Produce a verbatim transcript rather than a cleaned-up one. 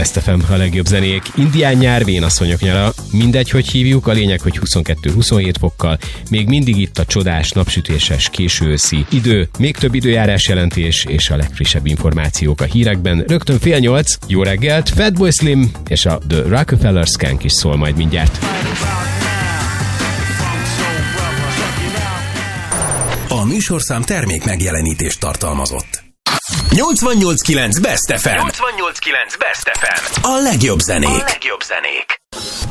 Best ef em, a legjobb zenék. Indián nyár, vénasszonyok nyara. Mindegy, hogy hívjuk, a lényeg, hogy huszonkettő-huszonhét fokkal. Még mindig itt a csodás, napsütéses, késő őszi idő. Még több időjárás jelentés és a legfrissebb információk a hírekben. Rögtön fél nyolc. Jó reggelt, Fatboy Slim és a The Rockefeller Skank is szól majd mindjárt. A műsorszám termék megjelenítést tartalmazott. nyolcvannyolc kilenc Best ef em. nyolcvannyolc kilenc Best ef em. A legjobb zenék. A legjobb zenék.